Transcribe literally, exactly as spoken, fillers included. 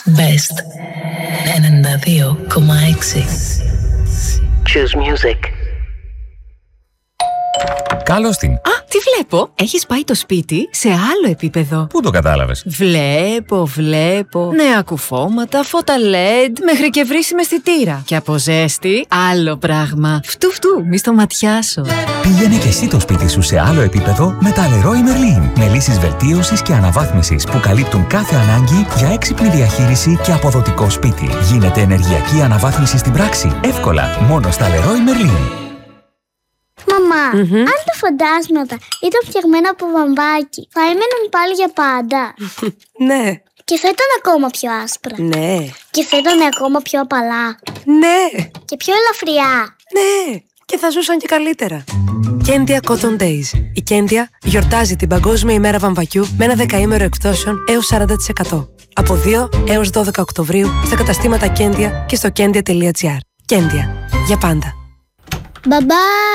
Best ενενήντα δύο κόμμα έξι. Choose music. Καλώς την. Α, τι βλέπω. Έχεις πάει το σπίτι σε άλλο επίπεδο. Πού το κατάλαβες? Βλέπω, βλέπω. Νέα κουφώματα, φώτα ελ ι ντι, μέχρι και βρύσιμη αισθητήρα. Και από ζέστη, άλλο πράγμα. Φτου φτου, μη στο ματιάσω. Πήγαινε και εσύ το σπίτι σου σε άλλο επίπεδο με τα Leroy Merlin. Με λύσεις βελτίωσης και αναβάθμισης που καλύπτουν κάθε ανάγκη για έξυπνη διαχείριση και αποδοτικό σπίτι. Γίνεται ενεργειακή αναβάθμιση στην πράξη. Εύκολα, μόνο στα Leroy Merlin. Μαμά, mm-hmm. αν τα φαντάσματα ήταν φτιαγμένα από βαμβάκι, θα έμεναν πάλι για πάντα? Ναι. Και θα ήταν ακόμα πιο άσπρα? Ναι. Και θα ήταν ακόμα πιο απαλά? Ναι. Και πιο ελαφριά? Ναι. Και θα ζούσαν και καλύτερα. Κέντια Cotton Days. Η Κέντια γιορτάζει την Παγκόσμια ημέρα βαμβακιού με ένα δεκαήμερο εκπτώσεων έως σαράντα τοις εκατό. Από δύο έως δώδεκα Οκτωβρίου στα καταστήματα Κέντια και στο κέντια τελεία τζι άρ. Κέντια. Για πάντα. Μπαμπά!